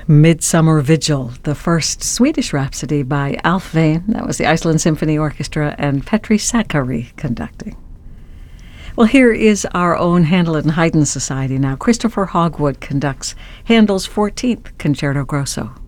Midsummer Vigil, the first Swedish Rhapsody by Alf Veen. That was the Iceland Symphony Orchestra and Petri Sakari conducting. Well, here is our own Handel and Haydn Society now. Christopher Hogwood conducts Handel's 14th Concerto Grosso.